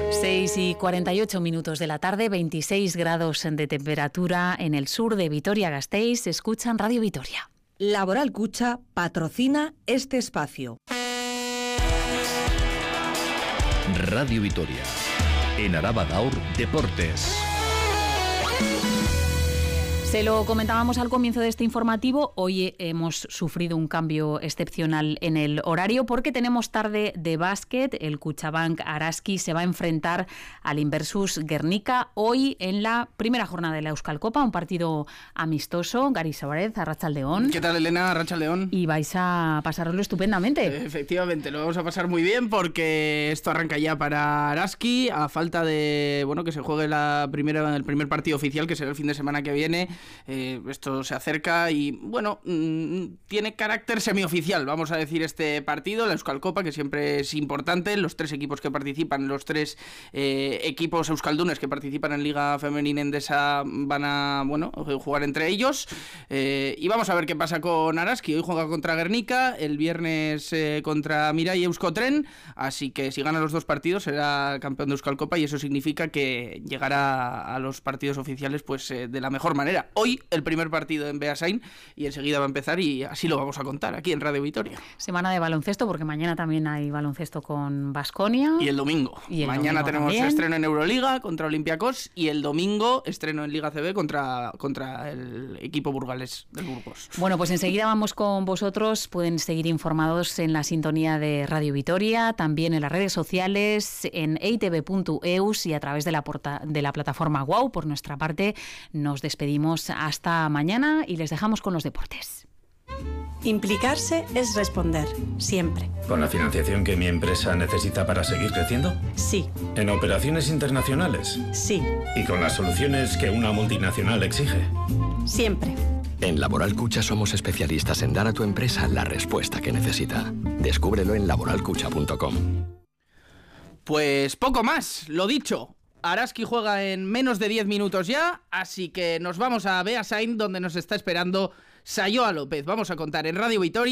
6:48 de la tarde, 26 grados de temperatura en el sur de Vitoria-Gasteiz. Escuchan Radio Vitoria. Laboral Cucha patrocina este espacio. Radio Vitoria. En Araba Gaur, Deportes. Se lo comentábamos al comienzo de este informativo. Hoy hemos sufrido un cambio excepcional en el horario porque tenemos tarde de básquet. El Cuchabank Araski se va a enfrentar al Inversus Guernica hoy en la primera jornada de la Euskal Copa, un partido amistoso. Gary Sabarez, Arratsaldeon. ¿Qué tal, Elena? Arratsaldeon. Y vais a pasarlo estupendamente. Efectivamente, lo vamos a pasar muy bien porque esto arranca ya para Araski a falta de que se juegue el primer partido oficial, que será el fin de semana que viene. Esto se acerca y tiene carácter semioficial, vamos a decir, este partido, la Euskal Copa, que siempre es importante. Los tres equipos que participan, los tres equipos euskaldunes que participan en Liga Femenina Endesa van a jugar entre ellos, y vamos a ver qué pasa con Araski. Hoy juega contra Guernica, el viernes contra Mirai Euskotren, así que si gana los dos partidos será campeón de Euskal Copa y eso significa que llegará a los partidos oficiales de la mejor manera. Hoy el primer partido en Beasain y enseguida va a empezar y así lo vamos a contar aquí en Radio Vitoria. Semana de baloncesto porque mañana también hay baloncesto con Baskonia. Y el domingo. Mañana tenemos estreno en Euroliga contra Olympiacos y el domingo estreno en Liga CB contra el equipo burgalés del Burgos. Bueno, pues enseguida vamos con vosotros. Pueden seguir informados en la sintonía de Radio Vitoria, también en las redes sociales, en eitv.eus y a través de la plataforma WOW. Por nuestra parte, nos despedimos hasta mañana y les dejamos con los deportes. Implicarse es responder, siempre. ¿Con la financiación que mi empresa necesita para seguir creciendo? Sí. ¿En operaciones internacionales? Sí. ¿Y con las soluciones que una multinacional exige? Siempre. En Laboral Cucha somos especialistas en dar a tu empresa la respuesta que necesita. Descúbrelo en laboralcucha.com. Pues poco más, lo dicho. Araski juega en menos de 10 minutos ya, así que nos vamos a Beasain, donde nos está esperando Sayoa López. Vamos a contar en Radio Vitoria